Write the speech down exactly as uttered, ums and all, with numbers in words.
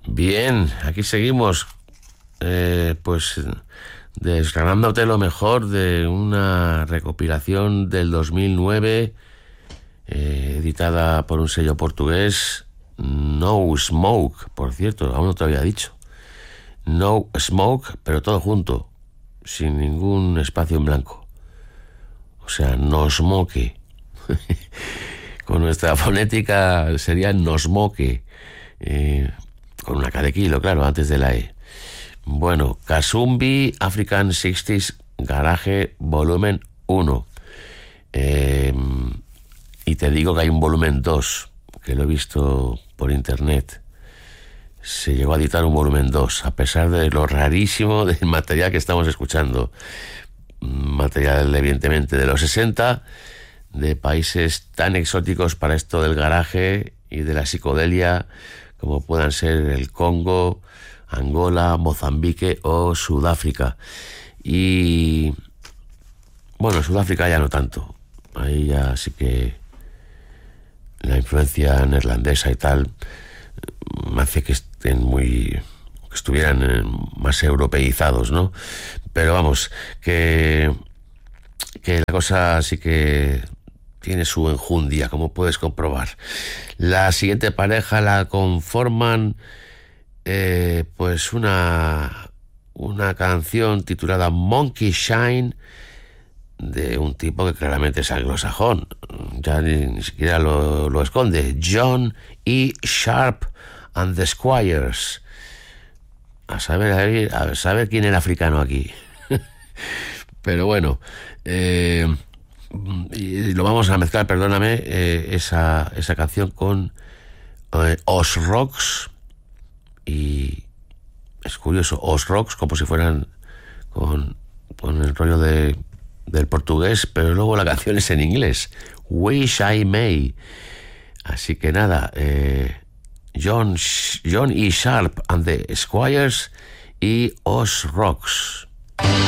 Bien, aquí seguimos, eh, pues desgranándote lo mejor de una recopilación del dos mil nueve, eh, editada por un sello portugués, No Smoke, por cierto, aún no te había dicho. No Smoke, pero todo junto, sin ningún espacio en blanco. O sea, No Smoke. Con nuestra fonética sería No Smoke, eh, con una K de kilo, claro, antes de la E. Bueno, Kasumbi African sesenta Garage volumen uno. Eh, y te digo que hay un volumen dos, que lo he visto por internet. Se llegó a editar un volumen dos, a pesar de lo rarísimo del material que estamos escuchando. Material, evidentemente, de los sesenta, de países tan exóticos para esto del garaje y de la psicodelia, como puedan ser el Congo, Angola, Mozambique o Sudáfrica. Y bueno, Sudáfrica ya no tanto. Ahí ya sí que la influencia neerlandesa y tal me hace que estén muy, que estuvieran más europeizados, ¿no? Pero vamos, que que la cosa sí que tiene su enjundia, como puedes comprobar. La siguiente pareja la conforman eh, pues una una canción titulada Monkey Shine, de un tipo que claramente es anglosajón, ya ni, ni siquiera lo, lo esconde, John E. Sharp and the Squires. A saber, a saber quién era africano aquí. Pero bueno, eh, y lo vamos a mezclar, perdóname, eh, esa, esa canción con eh, Os Rocks. Y es curioso, Os Rocks, como si fueran con, con el rollo de, del portugués, pero luego la canción es en inglés, Wish I May. Así que nada, eh, John, John E. Sharp and the Squires y Os Rocks.